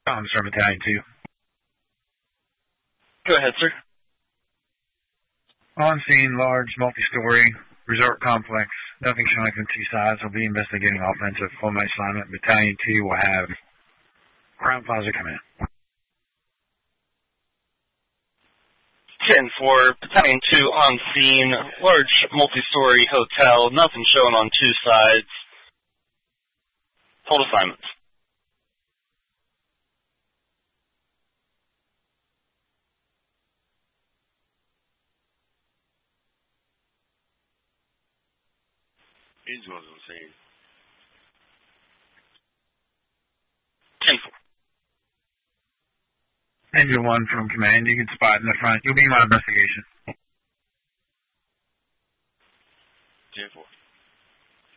Sir Battalion 2. Go ahead, sir. On scene, large, multi-story resort complex. Nothing showing from two sides. Will be investigating offensive full-match assignment. Battalion 2 will have Crown Plaza come in. 10-4, Battalion 2 on scene, large multi-story hotel, nothing showing on two sides. Hold assignments. Angel on scene. 10-4. Angel 1 from command. You can spot in the front. You'll be my investigation.